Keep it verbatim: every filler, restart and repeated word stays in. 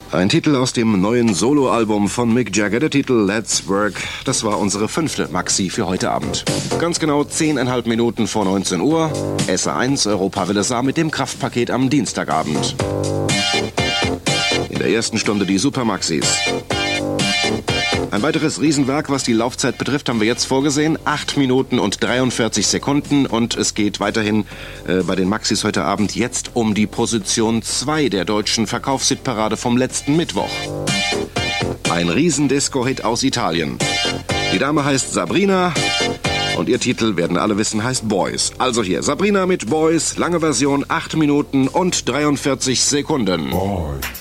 Ein Titel aus dem neuen Soloalbum von Mick Jagger, der Titel Let's Work. Das war unsere fünfte Maxi für heute Abend. Ganz genau zehneinhalb Minuten vor neunzehn Uhr. S A eins Europa Welle Saar mit dem Kraftpaket am Dienstagabend. In der ersten Stunde die Super Maxis. Ein weiteres Riesenwerk, was die Laufzeit betrifft, haben wir jetzt vorgesehen. acht Minuten und dreiundvierzig Sekunden. Und es geht weiterhin äh, bei den Maxis heute Abend jetzt um die Position zwei der deutschen Verkaufshitparade vom letzten Mittwoch. Ein Riesendisco-Hit aus Italien. Die Dame heißt Sabrina und ihr Titel, werden alle wissen, heißt Boys. Also hier, Sabrina mit Boys, lange Version, acht Minuten und dreiundvierzig Sekunden. Boys.